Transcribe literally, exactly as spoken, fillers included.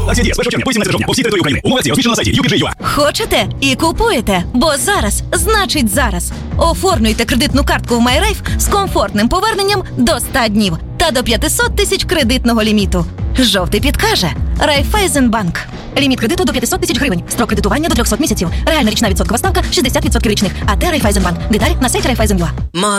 Акція діє з першого червня по вісімнадцяте жовтня по всій території України. Умови акції розміщено на сайті ю пі джей точка ю а. Хочете і купуєте, бо зараз значить зараз. Оформлюйте кредитну картку в MyRafe з комфортним поверненням до ста днів та до п'ятсот тисяч кредитного ліміту. Жовтий підкаже. Райфайзенбанк. Ліміт кредиту до п'ятсот тисяч гривень. Строк кредитування до трьохсот місяців. Реальна річна відсоткова ставка шістдесят відсотків річних. АТ Райфайзенбанк. Деталі на сайті Райфайзен.ua.